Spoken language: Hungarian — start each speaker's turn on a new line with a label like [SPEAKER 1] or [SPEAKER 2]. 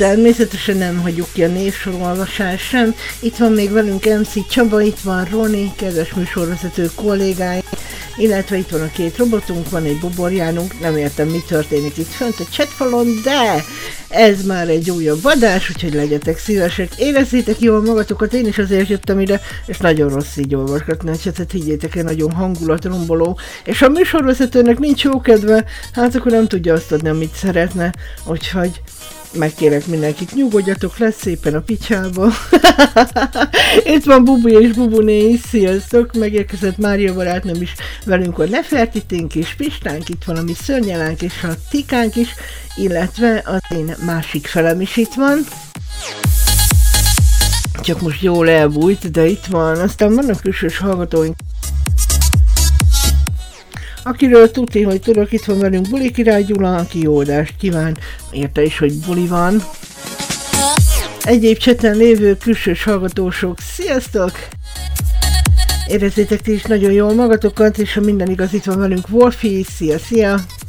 [SPEAKER 1] Természetesen nem hagyjuk ki a névsorolvasást sem. Itt van még velünk MC Csaba, itt van Roni, kedves műsorvezető kollégái, illetve itt van a két robotunk, van egy boborjánunk, nem értem, mi történik itt fönt a chatfalon, de ez már egy újabb adás, úgyhogy legyetek szívesek, érezzétek jól magatokat, én is azért jöttem ide, és nagyon rossz így olvasgatni a chatet, higgyétek el, nagyon hangulatromboló, és ha a műsorvezetőnek nincs jó kedve, hát akkor nem tudja azt adni, amit szeretne, úgyhogy megkérek mindenkit, nyugodjatok le szépen a picsába. Itt van Bubu és Bubuné is, sziasztok! Megérkezett Mária barátnőm is velünk, a Nefertiténk és Pistánk, itt van a mi szörnyelánk és a Tikánk is, illetve az én másik felem is itt van. Csak most jól elbújt, de itt van, aztán vannak külsős hallgatóink, akiről tudni, hogy tudok, itt van velünk Buli Király Gyula, aki jó adást kíván, érte is, hogy buli van. Egyéb chaten lévő külsős hallgatósok, sziasztok! Érezzétek ti is nagyon jól magatokat, és ha minden igaz, itt van velünk Wolfi, szia!